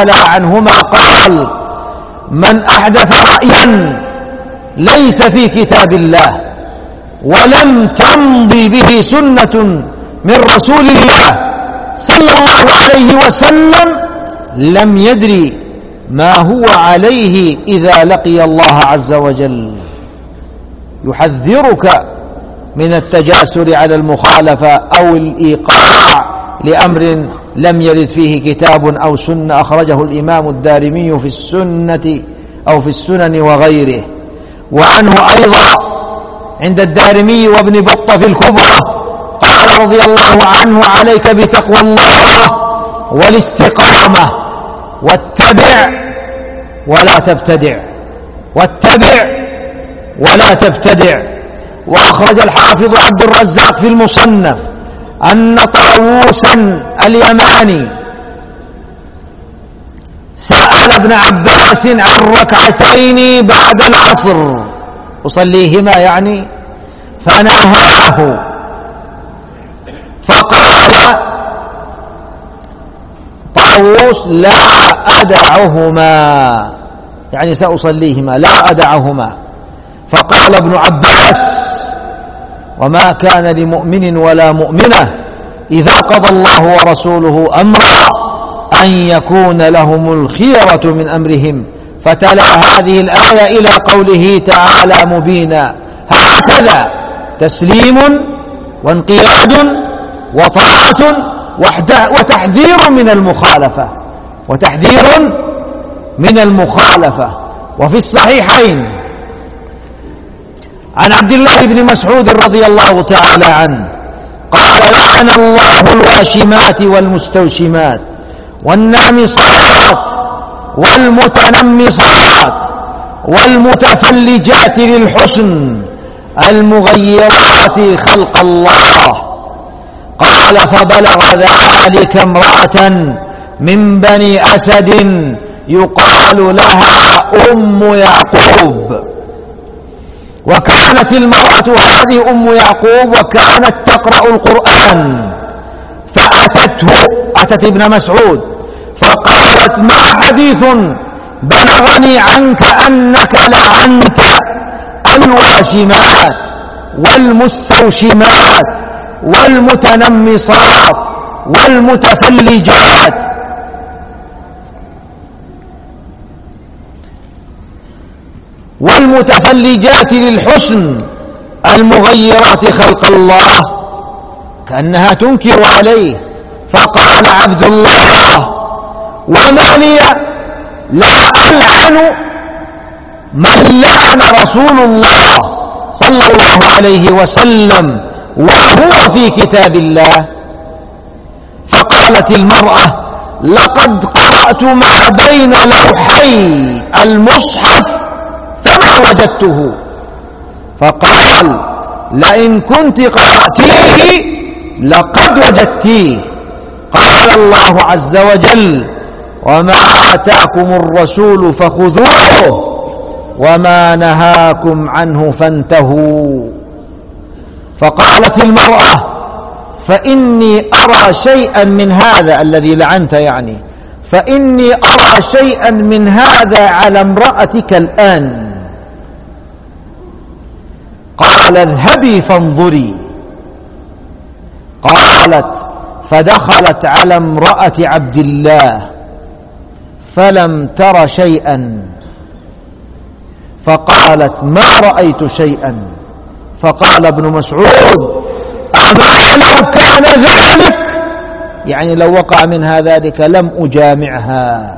تعالى عنهما قال: من أحدث رأيا ليس في كتاب الله ولم تمضي به سنة من رسول الله صلى الله عليه وسلم لم يدري ما هو عليه إذا لقي الله عز وجل. يحذرك من التجاسر على المخالفة أو الإيقاع لأمر لم يرد فيه كتاب أو سنة أخرجه الإمام الدارمي في السنة أو في السنن وغيره. وعنه أيضا عند الدارمي وابن بطة في الكبرى قال رضي الله عنه: عليك بتقوى الله والاستقامة، واتبع ولا تبتدع، واتبع ولا تبتدع. وأخرج الحافظ عبد الرزاق في المصنف أن طاووسا اليماني سأل ابن عباس عن ركعتين بعد العصر أصليهما يعني، فنهاه فقال طاووس: لا أدعهما، يعني سأصليهما لا أدعهما. فقال ابن عباس: وما كان لمؤمن ولا مؤمنة إذا قضى الله ورسوله أمرا أن يكون لهم الخيرة من أمرهم، فتلا هذه الآية إلى قوله تعالى مبينا: هكذا تسليم وانقياد وطاعة وتحذير من المخالفة، وتحذير من المخالفة. وفي الصحيحين عن عبد الله بن مسعود رضي الله تعالى عنه قال: لعن الله الواشمات والمستوشمات والنامصات والمتنمصات والمتفلجات للحسن المغيرات خلق الله. قال: فبلغ ذلك امرأة من بني أسد يقال لها أم يعقوب، وكانت المرأة هذه أم يعقوب وكانت تقرأ القرآن، أتت ابن مسعود فقالت: ما حديث بلغني عنك أنك لعنت الواشمات والمستوشمات والمتنمصات والمتفلجات. والمتفلجات للحسن المغيرات خلق الله، كأنها تنكر عليه. فقال عبد الله: وما لي لا ألعن من لعن رسول الله صلى الله عليه وسلم وهو في كتاب الله. فقالت المرأة: لقد قرأت ما بين لوحي المصحف فما وجدته. فقال: لئن كنت قرأتيه لقد وجدتيه. قال الله عز وجل: وما آتاكم الرسول فخذوه وما نهاكم عنه فانتهوا. فقالت المرأة: فإني أرى شيئا من هذا الذي لعنت، يعني فإني أرى شيئا من هذا على امرأتك الآن. قال: اذهبي فانظري. قالت: فدخلت على امرأة عبد الله فلم تر شيئا، فقالت: ما رأيت شيئا. فقال ابن مسعود: أما لو كان ذلك، يعني لو وقع منها ذلك لم أجامعها.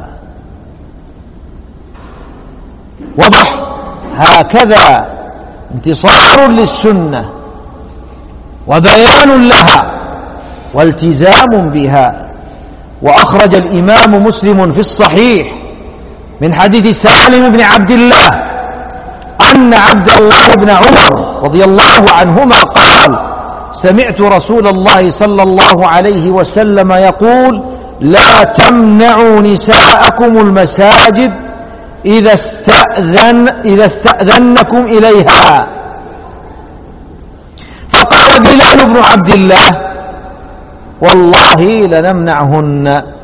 وضح؟ هكذا انتصار للسنة وبيان لها والتزام بها. وأخرج الإمام مسلم في الصحيح من حديث سالم بن عبد الله أن عبد الله بن عمر رضي الله عنهما قال: سمعت رسول الله صلى الله عليه وسلم يقول: لا تمنعوا نساءكم المساجد إذا استأذنكم إليها. فقال بلال بن عبد الله: والله لنمنعهن.